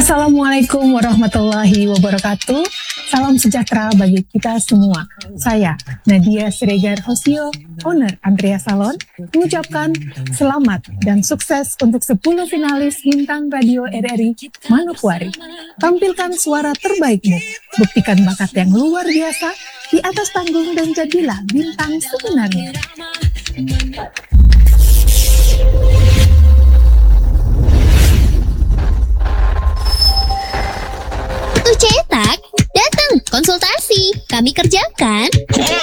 Assalamualaikum warahmatullahi wabarakatuh. Salam sejahtera bagi kita semua. Saya Nadia Siregar Hosio, owner Andrea Salon, mengucapkan selamat dan sukses untuk 10 finalis Bintang Radio RRI Manokwari. Tampilkan suara terbaikmu, buktikan bakat yang luar biasa di atas panggung dan jadilah bintang sebenarnya.